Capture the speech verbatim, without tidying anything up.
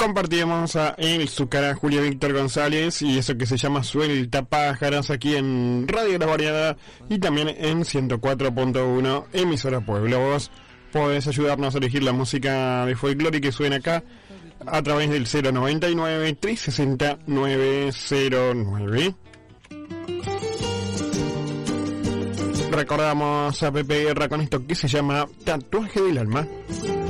compartíamos a él, su cara, Julia Víctor González, y eso que se llama Suelta Pájaros, aquí en Radio La Variedad y también en ciento cuatro punto uno, emisora Pueblo. Vos podés ayudarnos a elegir la música de folclore que suena acá a través del cero noventa y nueve, trescientos sesenta, novecientos nueve. Recordamos a Pepe Guerra con esto que se llama Tatuaje del Alma.